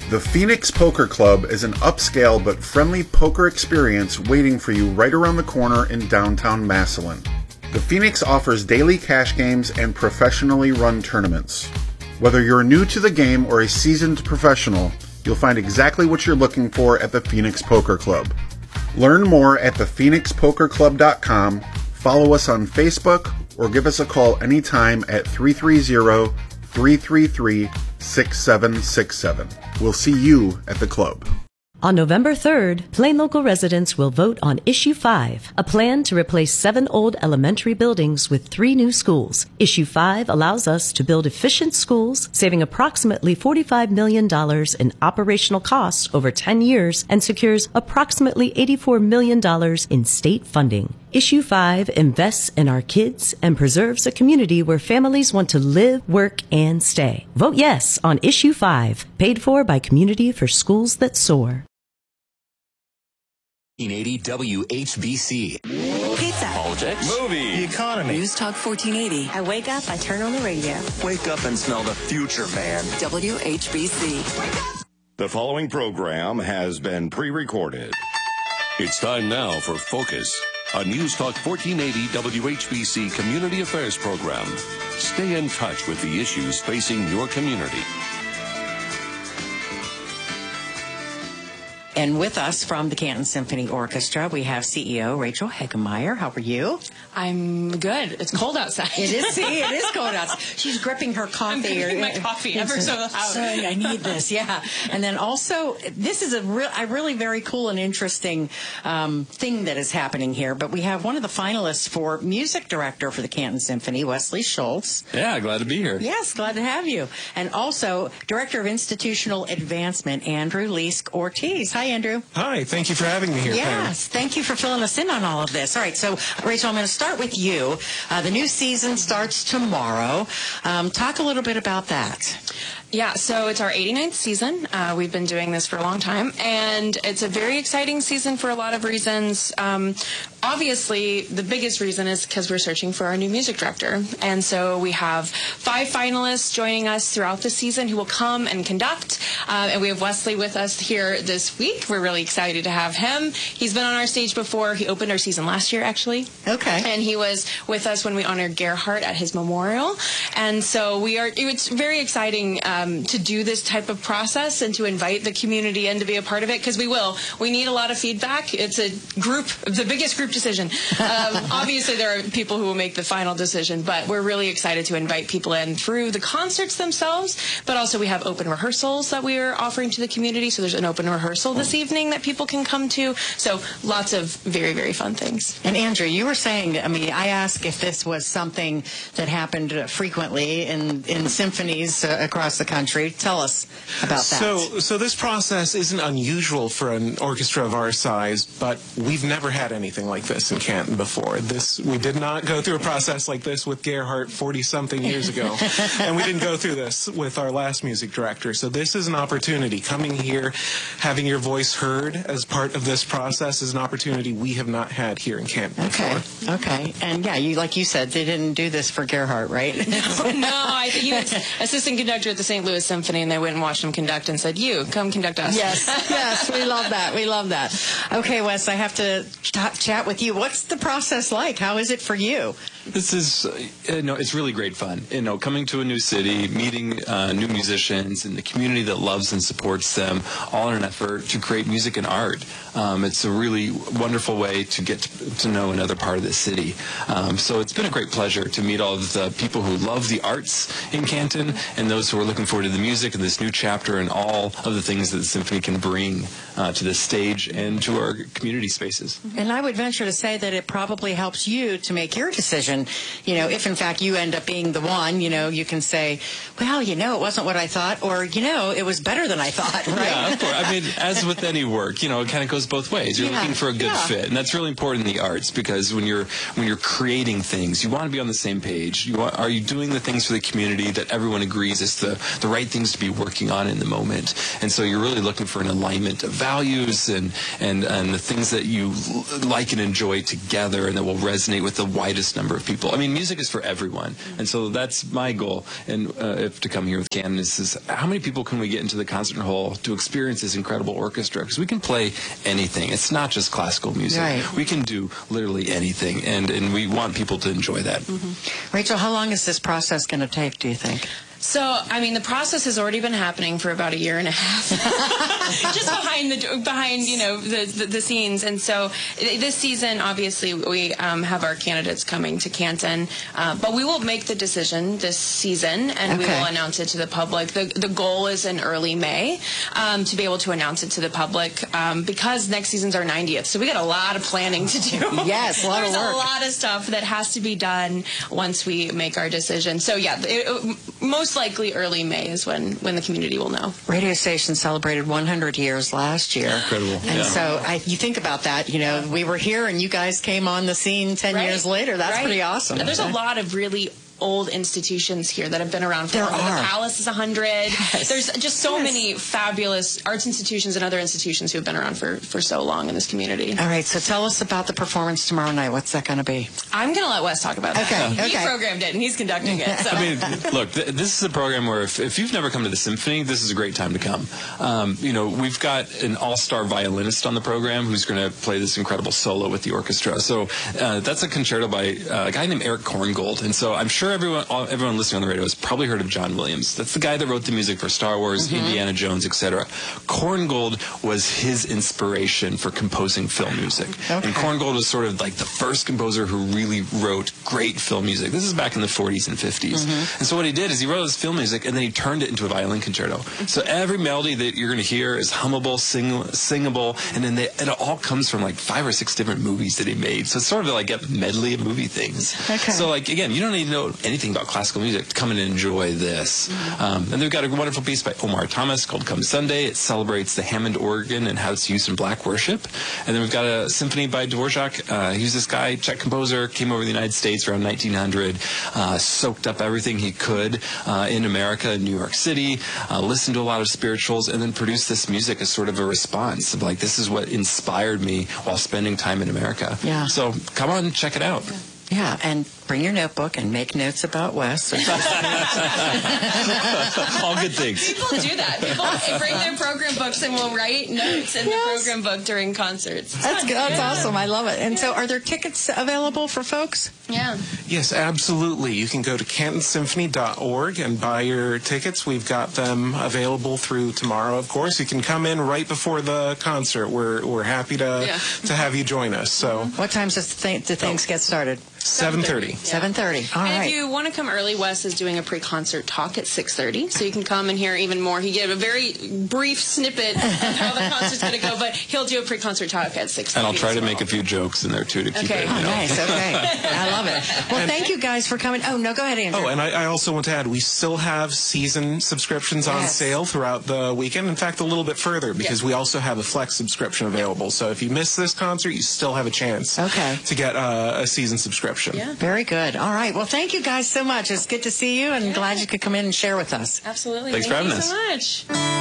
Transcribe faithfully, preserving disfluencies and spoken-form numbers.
The Phoenix Poker Club is an upscale but friendly poker experience waiting for you right around the corner in downtown Massillon. The Phoenix offers daily cash games and professionally run tournaments. Whether you're new to the game or a seasoned professional, you'll find exactly what you're looking for at the Phoenix Poker Club. Learn more at the phoenix poker club dot com, follow us on Facebook, or give us a call anytime at three three zero, three three three, six seven six seven. We'll see you at the club. On November third, Plain Local residents will vote on Issue five, a plan to replace seven old elementary buildings with three new schools. Issue five allows us to build efficient schools, saving approximately forty-five million dollars in operational costs over ten years and secures approximately eighty-four million dollars in state funding. Issue five invests in our kids and preserves a community where families want to live, work, and stay. Vote yes on Issue five, paid for by Community for Schools That Soar. fourteen eighty W H B C. Pizza. Politics. Movie. The economy. News Talk fourteen eighty. I wake up, I turn on the radio. Wake up and smell the future, man. W H B C. The following program has been pre-recorded. It's time now for Focus, a News Talk fourteen eighty W H B C Community Affairs program. Stay in touch with the issues facing your community. And with us from the Canton Symphony Orchestra, we have C E O Rachel Hegemeyer. How are you? I'm good. It's cold outside. It is. See, it is cold outside. She's gripping her coffee. I'm drinking my coffee ever so loud. Sorry, I need this. Yeah. And then also, this is a, real, a really very cool and interesting um, thing that is happening here. But we have one of the finalists for music director for the Canton Symphony, Wesley Schultz. Yeah, glad to be here. Yes, glad to have you. And also, director of institutional advancement, Andrew Leask Ortiz. Hi, Andrew. Hi, thank you for having me here, Yes, Pam. thank you for filling us in on all of this. All right, so, Rachel, I'm going to start with you. Uh, the new season starts tomorrow. Um, talk a little bit about that. Yeah, so it's our eighty-ninth season. Uh, we've been doing this for a long time, and it's a very exciting season for a lot of reasons. Um, obviously, the biggest reason is because we're searching for our new music director. And so we have five finalists joining us throughout the season who will come and conduct. Uh, and we have Wesley with us here this week. We're really excited to have him. He's been on our stage before. He opened our season last year, actually. Okay. And he was with us when we honored Gerhardt at his memorial. And so we are, it's very exciting um, to do this type of process and to invite the community in to be a part of it, because we will. We need a lot of feedback. It's a group, the biggest group decision. Um, obviously, there are people who will make the final decision, but we're really excited to invite people in through the concerts themselves, but also we have open rehearsals that we are offering to the community. So there's an open rehearsal this evening that people can come to. So lots of very, very fun things. And Andrew, you were saying, I mean, I asked if this was something that happened frequently in, in symphonies uh, across the country. Tell us about that. So, so this process isn't unusual for an orchestra of our size, but we've never had anything like this in Canton before. This, we did not go through a process like this with Gerhardt forty-something years ago, and we didn't go through this with our last music director. So this is an opportunity. Coming here, having your voice heard as part of this process is an opportunity we have not had here in Canton okay. before. Okay. And yeah, you like you said, they didn't do this for Gerhardt, right? no, no, I think he was assistant conductor at the Saint Louis Symphony, and they went and watched him conduct and said, you, come conduct us. Yes, yes, we love that. We love that. Okay, Wes, I have to ch- chat with you. What's the process like? How is it for you? This is, uh, no, it's really great fun. You know, coming to a new city, meeting uh, new musicians and the community that loves and supports them, all in an effort to create music and art. Um, it's a really wonderful way to get to, to know another part of the city. Um, so it's been a great pleasure to meet all of the people who love the arts in Canton and those who are looking forward to the music and this new chapter and all of the things that the symphony can bring uh, to the stage and to our community spaces. And I would venture to say that it probably helps you to make your decision. You know, if in fact you end up being the one, you know, you can say, well, you know, it wasn't what I thought, or, you know, it was better than I thought, right? Yeah, of course. I mean, as with any work, you know, it kind of goes both ways. You're yeah. looking for a good yeah. fit, and that's really important in the arts, because when you're when you're creating things, you want to be on the same page. You want, are you doing the things for the community that everyone agrees is the, the right things to be working on in the moment? And so you're really looking for an alignment of values and, and, and the things that you like and enjoy together and that will resonate with the widest number of people. I mean, music is for everyone, and so that's my goal. And uh, if to come here with Canton is, is how many people can we get into the concert hall to experience this incredible orchestra? Because we can play anything. It's not just classical music. Right. We can do literally anything, and and we want people to enjoy that. Mm-hmm. Rachel, how long is this process going to take, do you think? So, I mean, the process has already been happening for about a year and a half, just behind the behind you know the, the the scenes. And so, this season, obviously, we um, have our candidates coming to Canton, uh, but we will make the decision this season, and okay. we will announce it to the public. the The goal is in early May um, to be able to announce it to the public um, because next season's our ninetieth. So we got a lot of planning to do. Yes, a lot There's of work. a lot of stuff that has to be done once we make our decision. So yeah, it, it, most likely early May is when, when the community will know. Radio station celebrated one hundred years last year. Incredible. And Yeah. so I, you think about that, you know, we were here and you guys came on the scene ten Right. years later. That's Right. pretty awesome. There's a lot of really old institutions here that have been around for There a while. are. The Palace is one hundred. Yes. There's just so Yes. many fabulous arts institutions and other institutions who have been around for, for so long in this community. All right, so tell us about the performance tomorrow night. What's that going to be? I'm going to let Wes talk about that. Okay, He okay. programmed it and he's conducting it. So. I mean, look, th- this is a program where if, if you've never come to the symphony, this is a great time to come. Um, you know, we've got an all-star violinist on the program who's going to play this incredible solo with the orchestra. So uh, that's a concerto by uh, a guy named Eric Korngold. And so I'm sure everyone, all, everyone listening on the radio has probably heard of John Williams. That's the guy that wrote the music for Star Wars, mm-hmm. Indiana Jones, et cetera. Korngold was his inspiration for composing film music. Okay. And Korngold was sort of like the first composer who really wrote great film music. This is back in the forties and fifties. Mm-hmm. And so what he did is he wrote his film music and then he turned it into a violin concerto. So every melody that you're going to hear is hummable, sing, singable, and then they, it all comes from like five or six different movies that he made. So it's sort of like a medley of movie things. Okay. So like, again, you don't need to know anything about classical music to come and enjoy this. Mm-hmm. Um, and they've got a wonderful piece by Omar Thomas called Come Sunday. It celebrates the Hammond organ and how it's used in black worship. And then we've got a symphony by Dvorak. Uh, he was this guy, Czech composer, came over to the United States around nineteen hundred, uh, soaked up everything he could uh, in America, in New York City, uh, listened to a lot of spirituals, and then produced this music as sort of a response of like, this is what inspired me while spending time in America. Yeah. So come on and check it out. Yeah, and bring your notebook and make notes about Wes. All good things. People do that. People bring their program books and will write notes in Yes. the program book during concerts. It's That's fun. good. That's Yeah. awesome. I love it. And so are there tickets available for folks? Yeah. Yes, absolutely. You can go to canton symphony dot org and buy your tickets. We've got them available through tomorrow, of course. You can come in right before the concert. We're we're happy to Yeah. to have you join us. So What times does the, th- the things get started? seven thirty. seven thirty. All and right. if you want to come early, Wes is doing a pre-concert talk at six thirty, so you can come and hear even more. He gave a very brief snippet of how the concert's going to go, but he'll do a pre-concert talk at six thirty. And I'll try as to well. make a few jokes in there too to keep Okay. it. You know. Nice. Okay. I love it. Well, And- thank you guys for coming. Oh, no, go ahead, Andrew. Oh, and I, I also want to add, we still have season subscriptions on Yes. sale throughout the weekend. In fact, a little bit further, because we also have a flex subscription available. So if you miss this concert, you still have a chance Okay. to get uh, a season subscription. Yeah. Very good. All right. Well, thank you guys so much. It's good to see you and glad you could come in and share with us. Absolutely. Thanks Thank for you having so much.